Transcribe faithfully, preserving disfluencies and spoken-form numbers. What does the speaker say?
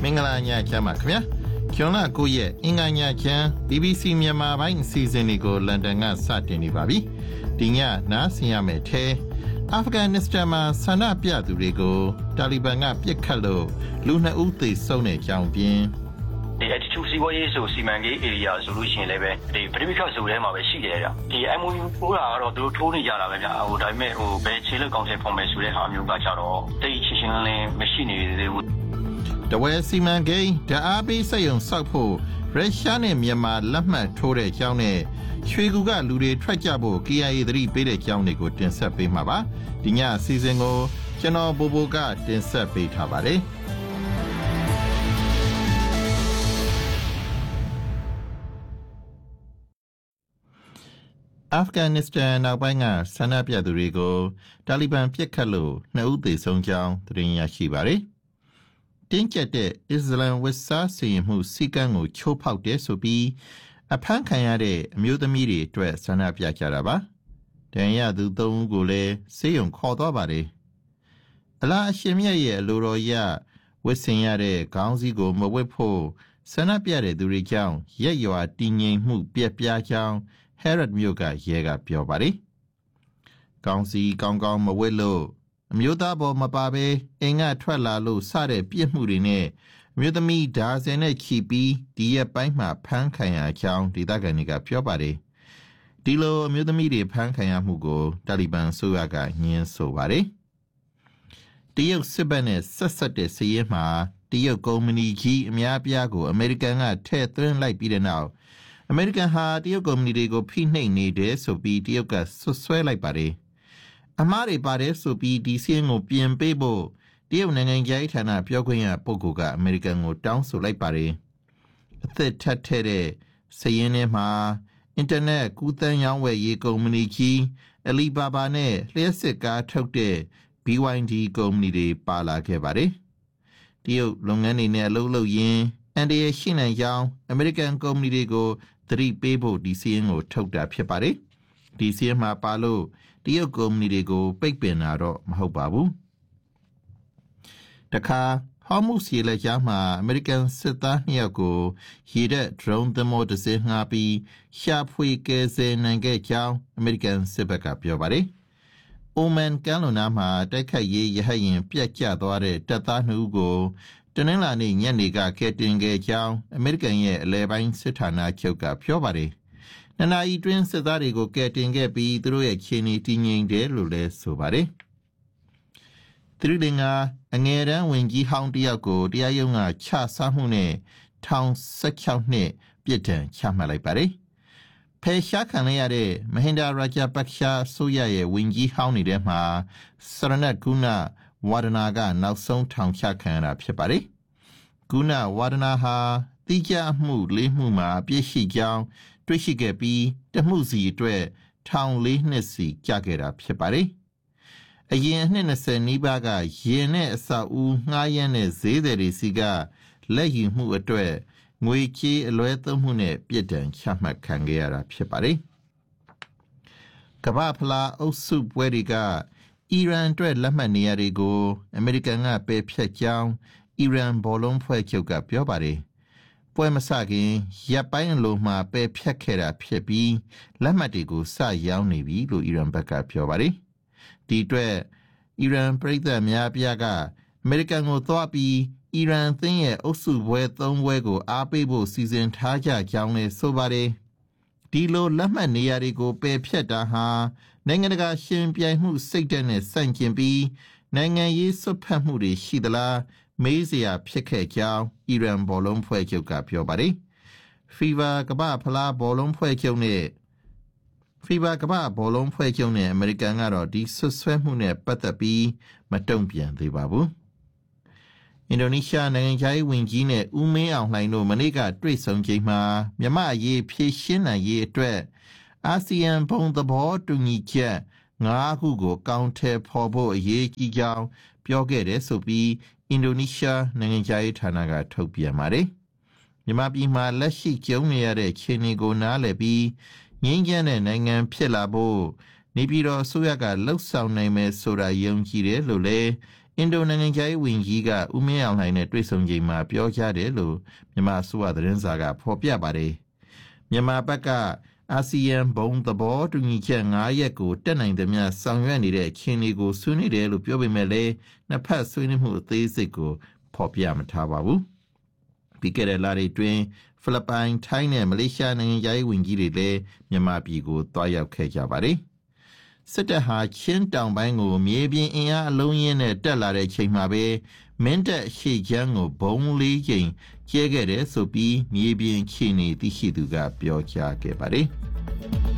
Mingala nya chama kya Kyona ko ye inga nya kyan B B C မြန်မာပိုင်းအစီအစဉ်တွေကိုလန်ဒန်ကစတင်နေပါပြီဒီညနားဆင်ရမယ့်ထဲအာဖဂန်နစ္စတန်မှာဆန္ဒပြသူတွေကိုတာလီဘန်ကပြစ်ခတ်လို့လူနှစ်ဦးသေဆုံးတဲ့အကြောင်းပြင်းဒီ attitude စီဝါရေးဆိုစီမံကိန်း area ဆိုလို့ရှိရင်လည်းပဲဒီပရိမိခဆိုထဲမှာပဲရှိတယ်ဗျဒီ M O U ပို့တာကတော့သူတို့ထိုးနေကြတာပဲဗျဟိုဒါပေမဲ့ဟိုဘယ်ခြေလက်ကောင်ချက်ဖော်မယ်ဆိုတဲ့ဟာမျိုးကကြတော့တိတ်ချင်းချင်းလင်းမရှိနေသေးဘူးတဝဲစီမံကိန်းဓာတ်အားပေးစက်ရုံစောက်ဖို့ရုရှားနဲ့မြန်မာလက်မှတ်ထိုးတဲ့အကြောင်းနဲ့ရွှေကူကလူတွေထွက်ကြဖို့ K I A သတိပေးတဲ့အကြောင်းတွေကိုတင်ဆက်ပေးမှာပါဒီညအစီအစဉ်ကိုကျွန်တော်ဘိုဘိုကတင်ဆက်ပေးထားပါတယ်အာဖဂန်နစ္စတန်နောက်ပိုင်းကဆန္ဒပြသူတွေကိုတာလီဘန်ပြစ်ခတ်လို့နှစ်ဦးသေဆုံးကြောင်းသတင်းရရှိပါတယ်တင်းကျပ်တဲ့အစ္စလမ်ဝတ်စားစီရင်မှုစီကံကိုချိုးဖောက်တယ်ဆိုပြီးအဖမ်းခံရတဲ့အမျိုးသမီးတွေအတွက်ဆန္ဒပြကြတာပါ။တန်ရသူသုံးဦးကိုလည်းစေယုံခေါ်သွားပါတယ်။အလားအရှင်မြတ်ရဲ့အလိုတော်ရဝတ်ဆင်ရတဲ့ခေါင်းစည်းကိုမဝတ်ဖို့ဆန္ဒပြတဲ့သူတွေကြောင့်ရက်ရွာတည်ငြိမ်မှုပြက်ပြားကြောင်းဟဲရတ်မြို့ကရဲကပြောပါတယ်။ခေါင်းစည်းကောင်းကောင်းမဝတ်လို့အမျိုးသားပေါ်မပါဘဲအင်ကထွက်လာလို့စတဲ့ပြစ်မှုတွေနဲ့အမျိုးသမီးဒါဇင်နဲ့ချီပြီးဒီရက်ပိုင်းမှာဖမ်းခံရကြောင်းဒေသခံတွေကပြောပါတယ်ဒီလိုအမျိုးသမီးတွေဖမ်းခံရမှုကိုတာလီဘန်ဆိုရကညှင်းဆိုပါတယ်တရုတ်စစ်ဘက်နဲ့ဆက်ဆက်တဲ့စည်ရဲမှာတရုတ်ကုမ္ပဏီကြီးအများပြားကိုအမေရိကန်ကထည့်သွင်းလိုက်ပြီးတဲ့နောက်အမေရိကန်ဟာတရုတ်ကုမ္ပဏီတွေကိုဖိနှိပ်နေတယ်ဆိုပြီးတရုတ်ကဆွဆွဲလိုက်ပါတယ်အမားတွေပါတယ်ဆိုပြီးဒီစီရင်ကိုပြင်ပေးဖို့တရုတ်နိုင်ငံကြီးဌာနပြောခွင့်ရပုဂ္ဂိုလ်ကအမေရိကန်ကိုတောင်းဆိုလိုက်ပါတယ်အသက်ထက်ထဲတဲ့စည်ရင်ထဲမှာအင်တာနက်ကူးသန်းရောင်းဝယ်ရေးကုမ္ပဏီကြီးအလီဘာဘာနဲ့လျှက်စစ်ကားထုတ်တဲ့ B Y D ကုမ္ပဏီတွေပါလာခဲ့ပါတယ်တရုတ်လုပ်ငန်းတွေနဲ့အလုပ်လုပ်ရင်းအန်ဒီရဲ့ရှိနိုင်ကြောင်းအမေရိကန်ကုမ္ပဏီတွေကိုသတိပေးဖို့ဒီစီရင်ကိုထုတ်တာဖြစ်ပါတယ်ဒီစီရင်မှာပါလို့တရုတ်ကုမ္ပဏီတွေကိုပိတ်ပင်တာတော့မဟုတ်ပါဘူးတခါဟော်မုတ်စီလက်ကြားမှာအမေရိကန်စစ်သားနှစ်ယောက်ကိုရေတပ် drone သင်္ဘောတစ်စင်းငှားပြီးရှာဖွေကယ်ဆယ်နိုင်ခဲ့ကြောင်းအမေရိကန်စစ်ဘက်ကပြောပါတယ်။အိုမန်ကမ်းလွန်နားမှာတိုက်ခိုက်ရေးရဟတ်ယာဉ်ပြတ်ကျသွားတဲ့တပ်သားနှစ်ဦးကိုတနင်္လာနေ့ညနေကကယ်တင်ခဲ့ကြောင်းအမေရိကန်ရဲ့အလဲပိုင်းစစ်ဌာနချုပ်ကပြောပါတယ်။နှစ်နာရီတွင်းစစ်သားတွေကိုကယ်တင်ခဲ့ပြီးသူတို့ရဲ့ခြေနေတည်ငြိမ်တယ်လို့လည်းဆိုပါတယ်။သီရိလင်္ကာအငယ်တန်းဝင်ကြီးဟောင်းတယောက်ကိုတရားရုံးကချစားမှုနဲ့ထောင်၁၆နှစ်ပြစ်ဒဏ်ချမှတ်လိုက်ပါတယ်။ဖယ်ရှားခံရတဲ့မဟင်ဒါရာဂျာပတ်ရှာဆိုရရဲ့ဝင်ကြီးဟောင်းနေတဲ့မှာစရနတ်ဂုဏဝါဒနာကနောက်ဆုံးထောင်ချခံရတာဖြစ်ပါတယ်။ဂုဏဝါဒနာဟာတိကျမှုလေးမှုမှာအပြည့်ရှိကြောင်းတွေ့ရှိခဲ့ပြီးတမှုစီအတွက်ထောင်လေးနှစ်စီကျခဲ့တာဖြစ်ပါတယ်။အရင်နှစ်၂၀နီးပါးကရင်နဲ့အဆောက်အဦငှားရမ်းတဲ့ဈေးသည်တွေစီကလက်ယူမှုအတွက်ငွေကြေးအလွဲသုံးမှုနဲ့ပြစ်ဒဏ်ချမှတ်ခံခဲ့ရတာဖြစ်ပါတယ်။ကမ္ဘာဖလားအုပ်စုပွဲတွေကအီရန်အတွက်လက်မှတ်နေရာတွေကိုအမေရိကန်ကပယ်ဖျက်ကြောင်းအီရန်ဘောလုံးဖွဲ့ချုပ်ကပြောပါတယ်။ပွဲမစခင်ရပ်ပိုင်းအလိုမှာပယ်ဖျက်ခဲ့တာဖြစ်ပြီးလက်မှတ်တွေကိုစရောင်းနေပြီလို့အီရန်ဘက်ကပြောပါတယ်။ဒီအတွက်အီရန်ပြည်သူများပြားကအမေရိကန်ကိုသွားပြီးအီရန်အသင်းရဲ့အုပ်စုပွဲသုံးပွဲကိုအားပေးဖို့စီစဉ်ထားကြကြောင်းလည်းဆိုပါတယ်ဒီလိုလက်မှတ်နေရာတွေကိုပယ်ဖျက်တာဟာနိုင်ငံတကာရှင်ပြိုင်မှုစိတ်ဓာတ်နဲ့ဆန့်ကျင်ပြီးနိုင်ငံရေးဆွတ်ဖက်မှုတွေရှိသလားမေးစရာဖြစ်ခဲ့ကြောင်းအီရန်ဘောလုံးဖွဲ့ချုပ်ကပြောပါတယ်ဖီဗာကမ္ဘာဖလားဘောလုံးဖွဲ့ချုပ်နဲ့ဖီဗာကမ္ဘာဘောလုံးဖွဲ့ချုပ်နဲ့အမေရိကန်ကတော့ဒီဆွဆွဲမှုနဲ့ပတ်သက်ပြီးမတုံ့ပြန်သေးပါဘူးအင်ဒိုနီးရှားနိုင်ငံခြားရေးဝန်ကြီးနဲ့ဦးမင်းအောင်လှိုင်တို့မနေ့ကတွေ့ဆုံချိန်မှာမြန်မာအရေးဖြေရှင်းနိုင်ရေးအတွက်အာဆီယံဘုံသဘောတူညီချက်ငါးခုကိုကောင်းထဲဖော်ဖို့အရေးကြီးကြောင်းပြောခဲ့တယ်ဆိုပြီးအင်ဒိုနီးရှားနိုင်ငံခြားရေးဌာနကထုတ်ပြန်ပါတယ်မြန်မာပြည်မှာလက်ရှိကျုံနေရတဲ့ခြေနေကိုနားလည်ပြီးငြိမ်းချမ်းတဲ့နိုင်ငံဖြစ်လာဖို့နေပြည်တော်အစိုးရကလှုပ်ဆောင်နိုင်မယ်ဆိုတာယုံကြည်တယ်လို့လည်းအင်ဒိုနိုင်ငံခြားရေးဝန်ကြီးကဦးမင်းအောင်လှိုင်နဲ့တွေ့ဆုံချိန်မှာပြောကြားတယ်လို့မြန်မာအစိုးရသတင်းစာကဖော်ပြပါတယ်မြန်မာဘက်ကအာဆီယံဘုံသဘောတူညီချက်၅ရက်ကိုတက်နိုင်သမျှဆောင်ရွက်နေတဲ့အခြေအနေကိုဆွေးနွေးတယ်လို့ပြောပေမဲ့လည်းနှစ်ဖက်ဆွေးနွေးမှုအသေးစိတ်ကိုဖော်ပြမထားပါဘူးပြီးခဲ့တဲ့လတွေတွင်ဖိလစ်ပိုင်ထိုင်းနဲ့မလေးရှားနိုင်ငံခြားရေးဝန်ကြီးတွေလည်းမြန်မာပြည်ကိုတွားရောက်ခဲ့ကြပါတယ်စစ်တပ်ဟာချင်းတောင်ပိုင်းကိုမြေပြင်အင်အားအလုံးရင်းနဲ့တက်လာတဲ့ချိန်မှာပဲမင်းတပ်ရှေ့ချမ်းကိုဘုံလေးချိန်ကျဲခဲ့တယ်ဆိုပြီးမြေပြင်ခြေနေသိရှိသူကပြောကြားခဲ့ပါတယ်